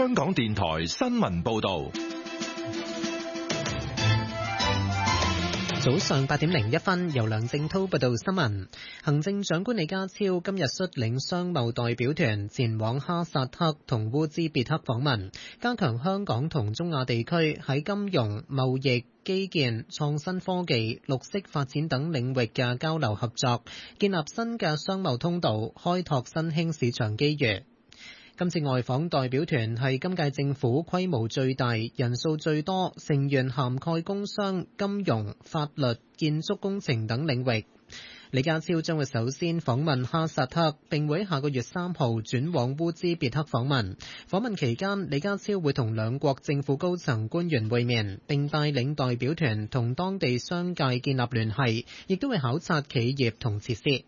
香港電台新聞報道。 早上8:01，由梁正濤報道新聞。行政長官李家超今日率領商貿代表團前往哈薩克同烏茲別克訪問，加強香港同中亞地區喺金融、貿易、基建、創新科技、綠色發展等領域嘅交流合作，建立新嘅商貿通道，開拓新興市場機遇。今次外訪代表團係今屆政府規模最大、人數最多，成員涵蓋工商、金融、法律、建築工程等領域。李家超將會首先訪問哈薩克，並會下個月3號轉往烏茲別克訪問。訪問期間，李家超會同兩國政府高層官員會面，並帶領代表團同當地商界建立聯繫，亦都會考察企業同設施。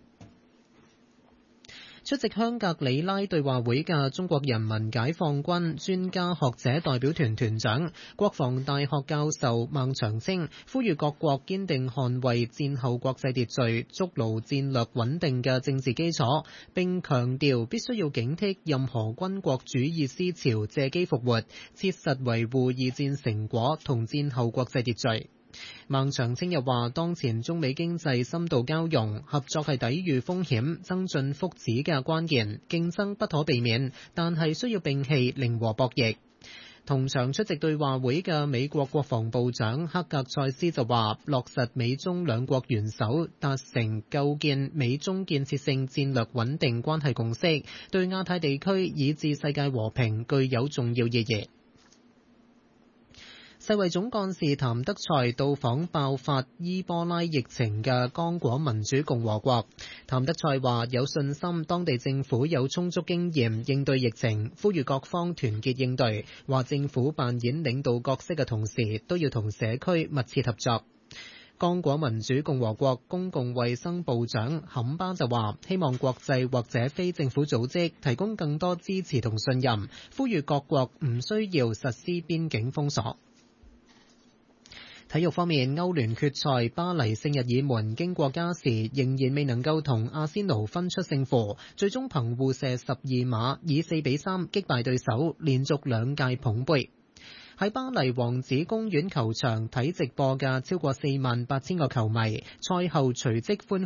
出席香格里拉對話會嘅中國人民解放軍專家學者代表團團長、國防大學教授孟長青呼籲各國堅定捍衛戰後國際秩序，築牢戰略穩定嘅政治基礎，並強調必須要警惕任何軍國主義思潮借機復活，切實維護二戰成果同戰後國際秩序。孟長青又話，當前中美經濟深度交融，合作係抵禦風險、增進福祉嘅關鍵，競爭不可避免，但係需要摒棄零和博弈。同場出席對話會嘅美國國防部長克格塞斯就話，落實美中兩國元首達成構建美中建設性戰略穩定關係共識，對亞太地區以至世界和平具有重要意義。世衛總幹事譚德塞到訪爆發伊波拉疫情嘅剛果民主共和國。譚德塞話有信心當地政府有充足經驗應對疫情，呼籲各方團結應對，話政府扮演領導角色嘅同時，都要同社區密切合作。剛果民主共和國公共衛生部長坎巴就話，希望國際或者非政府組織提供更多支持同信任，呼籲各國唔需要實施邊境封鎖。體育方面，歐聯決賽巴黎聖日耳門經過加時仍然未能夠同阿仙奴分出勝負，最終憑互射12碼以4-3擊敗對手，連續2屆捧杯。喺巴黎王子公園球場睇直播嘅超過48000個球迷，賽後隨即歡